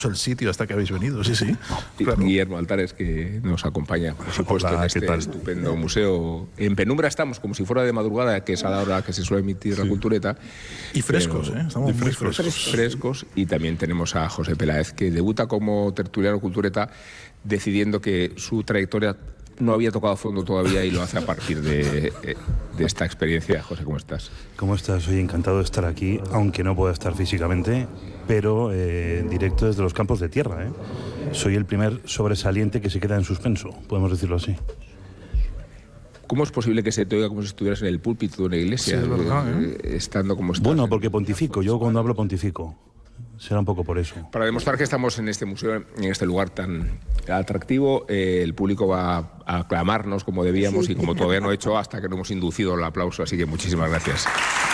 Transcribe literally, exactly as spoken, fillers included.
el sitio hasta que habéis venido, sí, sí. Claro. Guillermo Altares, que nos acompaña, por supuesto, Hola, en este ¿qué tal? estupendo museo. En penumbra estamos, como si fuera de madrugada, que es a la hora que se suele emitir sí. la cultureta. Y frescos, ¿eh? Estamos muy frescos. frescos. Frescos. Y también tenemos a José Peláez, que debuta como tertuliano cultureta, decidiendo que su trayectoria no había tocado fondo todavía y lo hace a partir de, de esta experiencia. José, ¿cómo estás? ¿Cómo estás? Soy encantado de estar aquí, aunque no pueda estar físicamente, pero eh, en directo desde los campos de tierra. ¿eh? Soy el primer sobresaliente que se queda en suspenso, podemos decirlo así. ¿Cómo es posible que se te oiga como si estuvieras en el púlpito de una iglesia, sí, es verdad, ¿eh? estando como estás? Bueno, porque pontifico. Yo cuando hablo pontifico. Será un poco por eso. Para demostrar que estamos en este museo, en este lugar tan atractivo, eh, el público va a aclamarnos como debíamos y como todavía no he hecho hasta que no hemos inducido el aplauso. Así que muchísimas gracias.